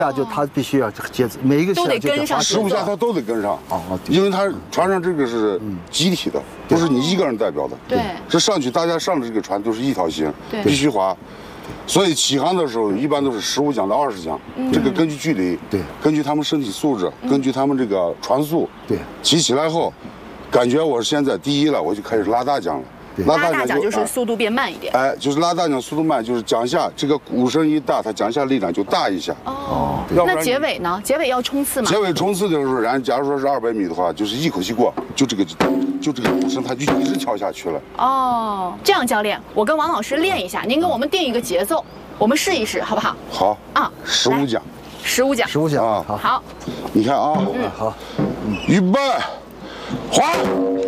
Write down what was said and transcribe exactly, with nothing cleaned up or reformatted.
下就他必须要节奏，每一个都得跟上十五下他都得跟上啊，因为他船上这个是集体的，不是你一个人代表的。 对， 这上去大家上的这个船都是一条心，必须划。所以起航的时候一般都是十五桨到二十桨，这个根据距离， 对， 根据他们身体素质，根据他们这个船速， 对， 起起来后，感觉我现在第一了，我就开始拉大桨了。 拉大桨就是速度变慢一点。 哎，就是拉大桨速度慢，就是桨下这个鼓声一大，它桨下力量就大一下。 哦，那结尾呢？结尾要冲刺吗？ 结尾冲刺的时候，然后假如说是二百米的话，就是一口气过，就这个就这个鼓声，它就一直跳下去了。 哦，这样教练，我跟王老师练一下，您给我们定一个节奏，我们试一试，好不好？ 好啊，十五桨， 十五桨， 十五桨啊， 好， 你看啊， 好， 预备，划。